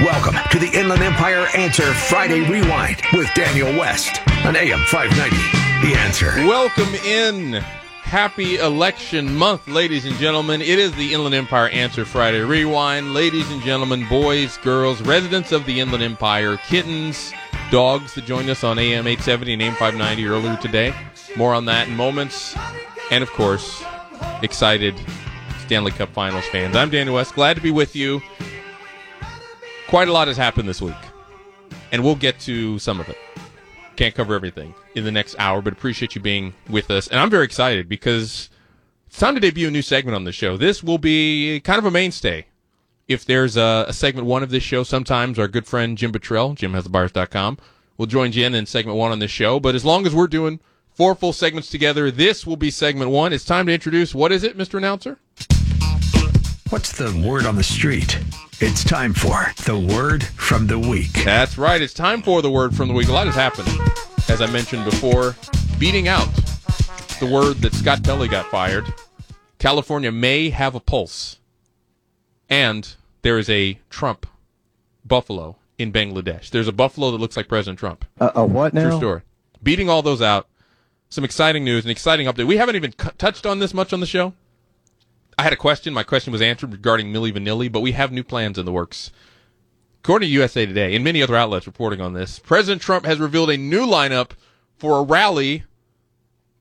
Welcome to the Inland Empire Answer Friday Rewind with Daniel West on AM 590. The Answer. Welcome in. Happy election month, ladies and gentlemen. It is the Inland Empire Answer Friday Rewind. Ladies and gentlemen, boys, girls, residents of the Inland Empire, kittens, dogs that joined us on AM 870 and AM 590 earlier today. More on that in moments. And, of course, excited Stanley Cup Finals fans. I'm Daniel West. Glad to be with you. Quite a lot has happened this week, and we'll get to some of it. Can't cover everything in the next hour, but appreciate you being with us. And I'm very excited because it's time to debut a new segment on the show. This will be kind of a mainstay. If there's a segment one of this show, sometimes our good friend Jim Buttrell, JimHasTheBuyers.com, will join Jen in segment one on this show. But as long as we're doing 4 full segments together, this will be segment one. It's time to introduce, what is it, Mr. Announcer? What's the word on the street? It's time for the Word from the Week. That's right. It's time for the Word from the Week. A lot has happened, as I mentioned before. Beating out the word that Scott Pelley got fired. California may have a pulse. And there is a Trump buffalo in Bangladesh. There's a buffalo that looks like President Trump. A what now? True story. Beating all those out. Some exciting news, an exciting update. We haven't even touched on this much on the show. I had a question. My question was answered regarding Milli Vanilli, but we have new plans in the works. According to USA Today and many other outlets reporting on this, President Trump has revealed a new lineup for a rally